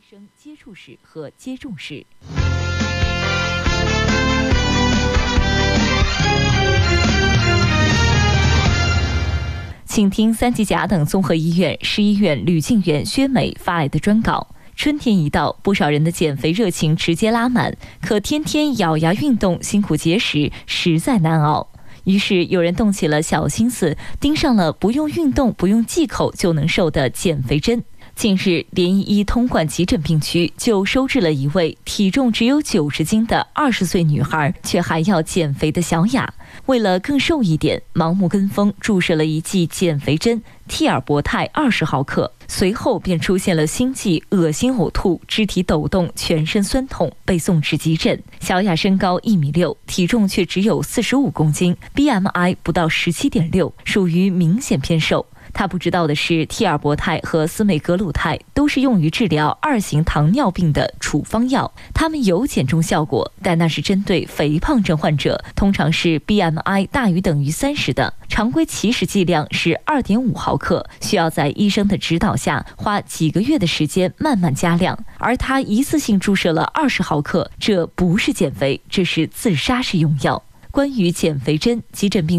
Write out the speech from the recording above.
生接触史和接种史。请听三级甲等综合医院市医院吕静媛、薛美发来的专稿。春天一到，不少人的减肥热情直接拉满，可天天咬牙运动、辛苦节食，实在难熬。于是有人动起了小心思，盯上了不用运动、不用忌口就能瘦的减肥针。近日，联谊通贯急诊病区就收治了一位体重只有90斤的20岁女孩，却还要减肥的小雅。为了更瘦一点，盲目跟风注射了一剂减肥针替尔博泰20毫克，随后便出现了心悸、恶心、呕吐、肢体抖动、全身酸痛，被送至急诊。小雅身高1.6米，体重却只有45公斤 ，BMI 不到17.6，属于明显偏瘦。他不知道的是，替尔博泰和司美格鲁肽都是用于治疗2型糖尿病的处方药，它们有减重效果，但那是针对肥胖症患者，通常是 BMI 大于等于30的。常规起始剂量是2.5毫克，需要在医生的指导下花几个月的时间慢慢加量。而他一次性注射了20毫克，这不是减肥，这是自杀式用药。关于减肥针，急诊病